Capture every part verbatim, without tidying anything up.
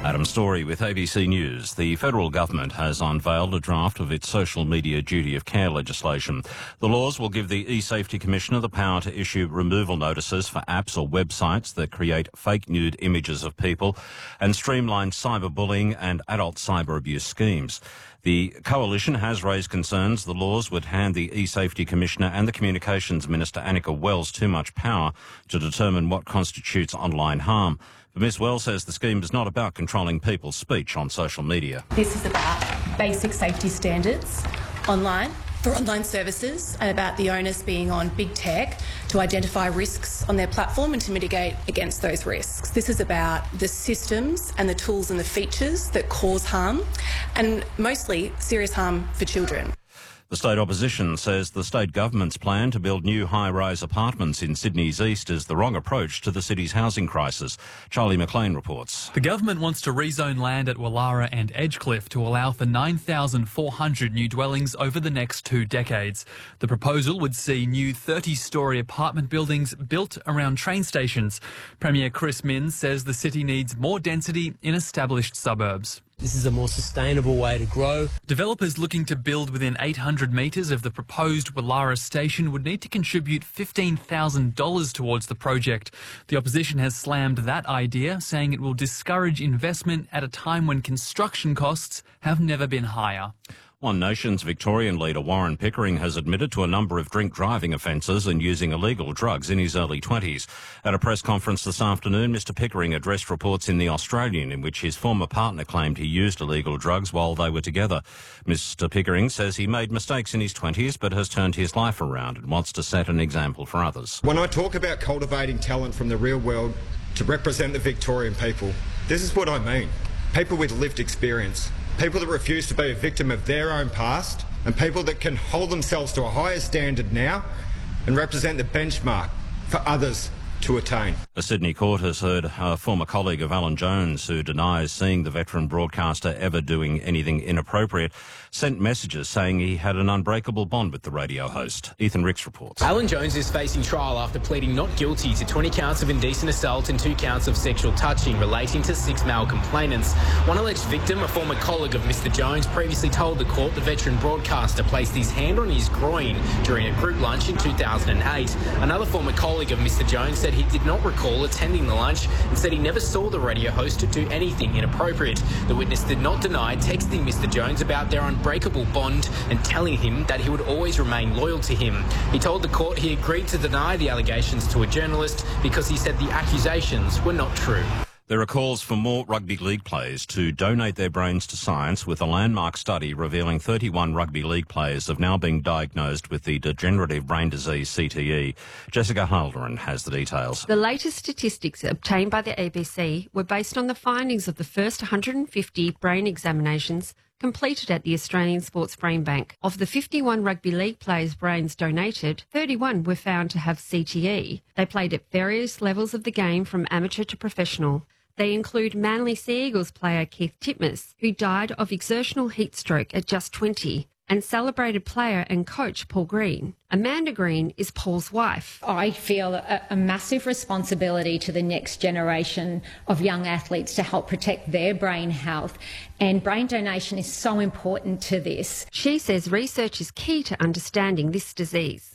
Adam Story with A B C News. The federal government has unveiled a draft of its social media duty of care legislation. The laws will give the eSafety Commissioner the power to issue removal notices for apps or websites that create fake nude images of people and streamline cyberbullying and adult cyber abuse schemes. The coalition has raised concerns the laws would hand the eSafety Commissioner and the Communications Minister Annika Wells too much power to determine what constitutes online harm. But Miz Wells says the scheme is not about controlling people's speech on social media. This is about basic safety standards online for online services and about the onus being on big tech to identify risks on their platform and to mitigate against those risks. This is about the systems and the tools and the features that cause harm, and mostly serious harm for children. The state opposition says the state government's plan to build new high-rise apartments in Sydney's east is the wrong approach to the city's housing crisis. Charlie McLean reports. The government wants to rezone land at Wallara and Edgecliff to allow for nine thousand four hundred new dwellings over the next two decades. The proposal would see new thirty-storey apartment buildings built around train stations. Premier Chris Minns says the city needs more density in established suburbs. This is a more sustainable way to grow. Developers looking to build within eight hundred metres of the proposed Wallara station would need to contribute fifteen thousand dollars towards the project. The opposition has slammed that idea, saying it will discourage investment at a time when construction costs have never been higher. One Nation's Victorian leader Warren Pickering has admitted to a number of drink driving offences and using illegal drugs in his early twenties. At a press conference this afternoon, Mr Pickering addressed reports in The Australian in which his former partner claimed he used illegal drugs while they were together. Mr Pickering says he made mistakes in his twenties but has turned his life around and wants to set an example for others. When I talk about cultivating talent from the real world to represent the Victorian people, this is what I mean. People with lived experience. People that refuse to be a victim of their own past, and people that can hold themselves to a higher standard now and represent the benchmark for others to attain. A Sydney court has heard a former colleague of Alan Jones, who denies seeing the veteran broadcaster ever doing anything inappropriate, sent messages saying he had an unbreakable bond with the radio host. Ethan Ricks reports. Alan Jones is facing trial after pleading not guilty to twenty counts of indecent assault and two counts of sexual touching relating to six male complainants. One alleged victim, a former colleague of Mr Jones, previously told the court the veteran broadcaster placed his hand on his groin during a group lunch in two thousand eight. Another former colleague of Mr Jones said he did not recall attending the lunch and said he never saw the radio host do anything inappropriate. The witness did not deny texting Mr Jones about their unbreakable bond and telling him that he would always remain loyal to him. He told the court he agreed to deny the allegations to a journalist because he said the accusations were not true. There are calls for more rugby league players to donate their brains to science, with a landmark study revealing thirty-one rugby league players have now been diagnosed with the degenerative brain disease C T E. Jessica Halderan has the details. The latest statistics obtained by the A B C were based on the findings of the first one hundred fifty brain examinations completed at the Australian Sports Brain Bank. Of the fifty-one rugby league players' brains donated, thirty-one were found to have C T E. They played at various levels of the game from amateur to professional. They include Manly Sea Eagles player Keith Titmus, who died of exertional heat stroke at just twenty, and celebrated player and coach Paul Green. Amanda Green is Paul's wife. I feel a, a massive responsibility to the next generation of young athletes to help protect their brain health, and brain donation is so important to this. She says research is key to understanding this disease.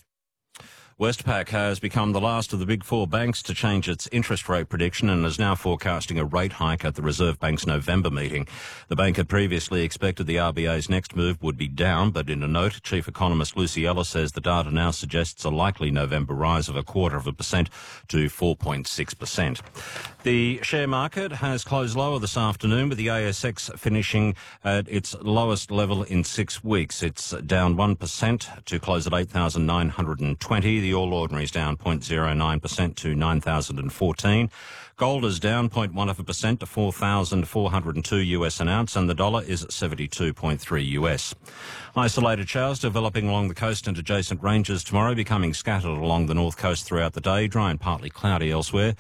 Westpac has become the last of the big four banks to change its interest rate prediction and is now forecasting a rate hike at the Reserve Bank's November meeting. The bank had previously expected the R B A's next move would be down, but in a note, Chief Economist Lucy Ellis says the data now suggests a likely November rise of a quarter of a percent to four point six percent. The share market has closed lower this afternoon, with the A S X finishing at its lowest level in six weeks. It's down one percent to close at eight thousand nine hundred twenty. The All Ordinaries down zero point zero nine percent to nine thousand fourteen. Gold is down zero point one percent to four thousand four hundred two U S an ounce, and the dollar is at seventy-two point three U S. Isolated showers developing along the coast and adjacent ranges tomorrow, becoming scattered along the north coast throughout the day, dry and partly cloudy elsewhere.